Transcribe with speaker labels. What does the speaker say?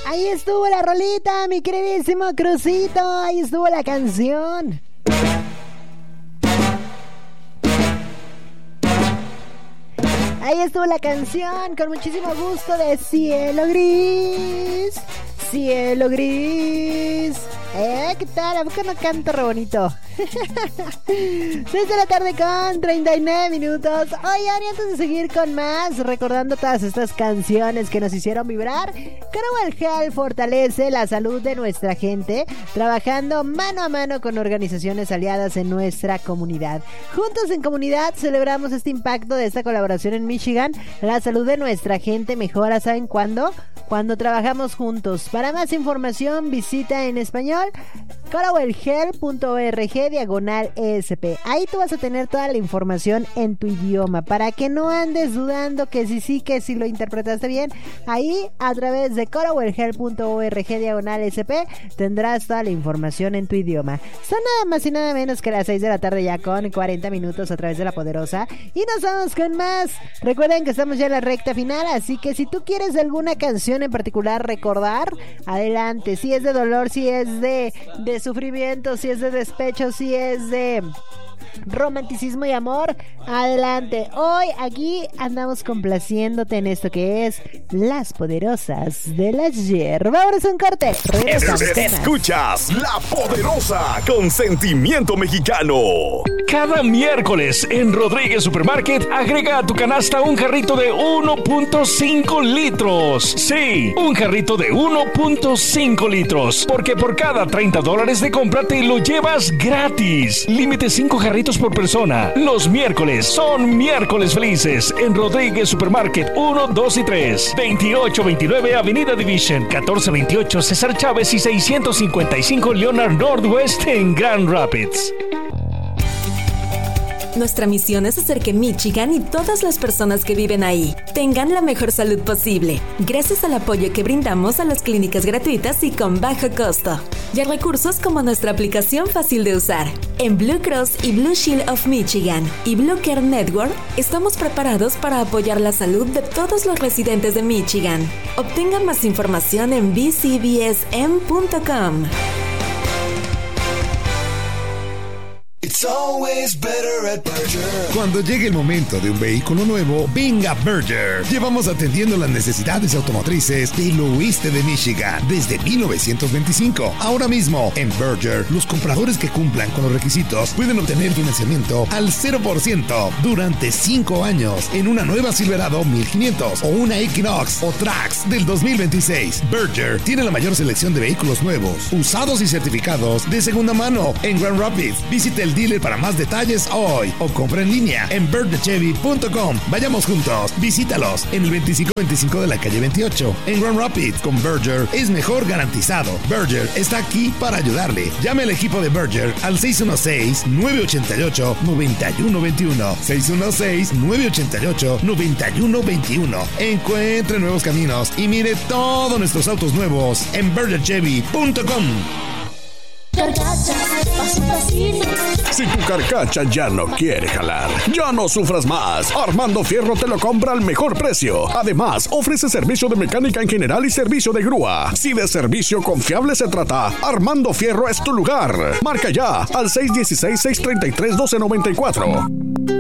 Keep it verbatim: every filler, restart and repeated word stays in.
Speaker 1: Ahí estuvo la rolita, mi queridísimo Crucito. Ahí estuvo la canción. Ahí estuvo la canción, con muchísimo gusto, de Cielo Gris. Cielo Gris. ¿Eh? ¿Qué tal? ¿A poco no canto re bonito? seis de la tarde con treinta y nueve minutos. Oigan, y antes de seguir con más, recordando todas estas canciones que nos hicieron vibrar, Carowell Health fortalece la salud de nuestra gente, trabajando mano a mano con organizaciones aliadas en nuestra comunidad. Juntos en comunidad celebramos este impacto de esta colaboración en Michigan. La salud de nuestra gente mejora, ¿saben cuándo? Cuando trabajamos juntos. Para más información, visita en español carowell health punto org diagonal E S P. Ahí tú vas a tener toda la información en tu idioma, para que no andes dudando que si sí, que si lo interpretaste bien. Ahí, a través de carowell health punto org diagonal E S P, tendrás toda la información en tu idioma. Son nada más y nada menos que las seis de la tarde, ya con cuarenta minutos, a través de La Poderosa. Y nos vamos con más. Recuerden que estamos ya en la recta final, así que si tú quieres alguna canción en particular recordar, adelante. Si es de dolor, si es de, de sufrimiento, si es de despecho, si es de romanticismo y amor, adelante. Hoy aquí andamos complaciéndote en esto que es Las Poderosas del Ayer. Vámonos a un corte.
Speaker 2: Es, escuchas La Poderosa con sentimiento mexicano.
Speaker 3: Cada miércoles en Rodríguez Supermarket agrega a tu canasta un jarrito de uno punto cinco litros. Sí, un jarrito de uno punto cinco litros. Porque por cada treinta dólares de compra te lo llevas gratis. Límite cinco jarritos por persona. Los miércoles son miércoles felices en Rodríguez Supermarket uno, dos y tres. veintiocho veintinueve Avenida Division, catorce veintiocho César Chávez y seiscientos cincuenta y cinco Leonard Northwest en Grand Rapids.
Speaker 4: Nuestra misión es hacer que Michigan y todas las personas que viven ahí tengan la mejor salud posible, gracias al apoyo que brindamos a las clínicas gratuitas y con bajo costo, y a recursos como nuestra aplicación fácil de usar. En Blue Cross y Blue Shield of Michigan y Blue Care Network estamos preparados para apoyar la salud de todos los residentes de Michigan. Obtenga más información en b c b s m punto com.
Speaker 5: It's always better at Berger.
Speaker 6: Cuando llegue el momento de un vehículo nuevo, venga Berger. Llevamos atendiendo las necesidades automotrices del oeste de Michigan desde mil novecientos veinticinco. Ahora mismo, en Berger, los compradores que cumplan con los requisitos pueden obtener financiamiento al cero por ciento durante cinco años en una nueva Silverado mil quinientos o una Equinox o Trax del dos mil veintiséis. Berger tiene la mayor selección de vehículos nuevos, usados y certificados de segunda mano en Grand Rapids. Visite el dealer para más detalles hoy o compra en línea en berger chevy punto com. Vayamos juntos, visítalos en el veinticinco veinticinco de la calle veintiocho en Grand Rapids. Con Berger es mejor garantizado. Berger está aquí para ayudarle. Llame al equipo de Berger al seis uno seis, nueve ocho ocho, nueve uno dos uno, seis uno seis, nueve ocho ocho, nueve uno dos uno. Encuentre nuevos caminos y mire todos nuestros autos nuevos en berger chevy punto com.
Speaker 7: Carcacha, paso pasito.
Speaker 2: Si tu carcacha ya no quiere jalar, ya no sufras más. Armando Fierro te lo compra al mejor precio. Además, ofrece servicio de mecánica en general y servicio de grúa. Si de servicio confiable se trata, Armando Fierro es tu lugar. Marca ya al seis uno seis, seis tres tres, uno dos nueve cuatro.